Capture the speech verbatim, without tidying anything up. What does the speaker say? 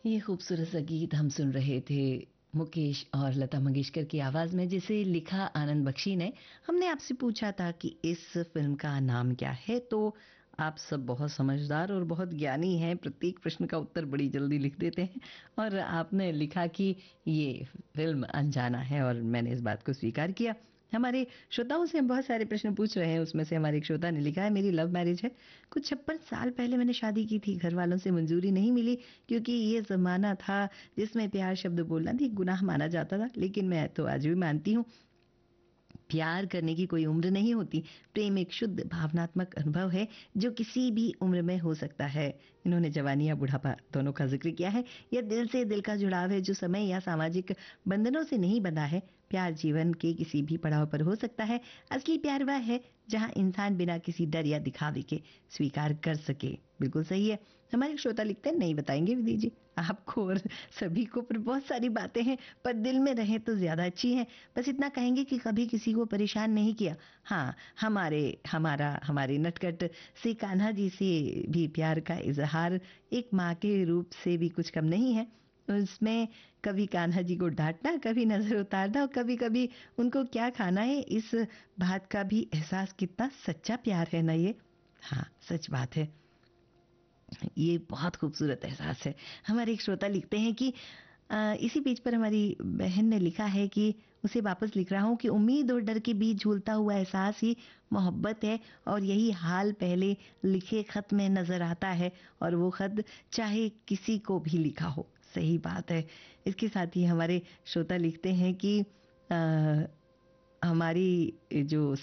ये खूबसूरत सा गीत हम सुन रहे थे मुकेश और लता मंगेशकर की आवाज़ में, जिसे लिखा आनंद बख्शी ने। हमने आपसे पूछा था कि इस फिल्म का नाम क्या है, तो आप सब बहुत समझदार और बहुत ज्ञानी हैं, प्रत्येक प्रश्न का उत्तर बड़ी जल्दी लिख देते हैं। और आपने लिखा कि ये फिल्म अनजाना है, और मैंने इस बात को स्वीकार किया। हमारे श्रोताओं से हम बहुत सारे प्रश्न पूछ रहे हैं, उसमें से हमारे एक श्रोता ने लिखा है, मेरी लव मैरिज है। कुछ छप्पन साल पहले मैंने शादी की थी, घर वालों से मंजूरी नहीं मिली, क्योंकि ये ज़माना था जिसमें प्यार शब्द बोलना भी गुनाह माना जाता था। लेकिन मैं तो आज भी मानती हूँ, प्यार करने की कोई उम्र नहीं होती। प्रेम एक शुद्ध भावनात्मक अनुभव है जो किसी भी उम्र में हो सकता है। इन्होंने जवानी या बुढ़ापा दोनों का जिक्र किया है। यह दिल से दिल का जुड़ाव है जो समय या सामाजिक बंधनों से नहीं बंधा है। प्यार जीवन के किसी भी पड़ाव पर हो सकता है। असली प्यार वह है जहां इंसान बिना किसी डर या दिखावे के स्वीकार कर सके। बिल्कुल सही है। हमारे श्रोता लिखते हैं, नहीं बताएंगे विधि जी आपको और सभी को, पर बहुत सारी बातें हैं, पर दिल में रहे तो ज्यादा अच्छी हैं। बस इतना कहेंगे कि कभी किसी को परेशान नहीं किया। हाँ, हमारे हमारा हमारे नटखट से कान्हा जी से भी प्यार का इजहार एक माँ के रूप से भी कुछ कम नहीं है। उसमें कभी कान्हा जी को डांटना, कभी नजर उतारना, और कभी कभी उनको क्या खाना है, इस बात का भी एहसास। कितना सच्चा प्यार है ना ये। हाँ, सच बात है, ये बहुत खूबसूरत एहसास है। हमारे एक श्रोता लिखते हैं कि अ, इसी पेज पर हमारी बहन ने लिखा है कि उसे वापस लिख रहा हूँ कि उम्मीद और डर के बीच झूलता हुआ एहसास ही मोहब्बत है, और यही हाल पहले लिखे खत में नजर आता है, और वो खत चाहे किसी को भी लिखा हो। सही बात है। इसके साथ ही हमारे श्रोता लिखते हैं कि आ, हमारी जो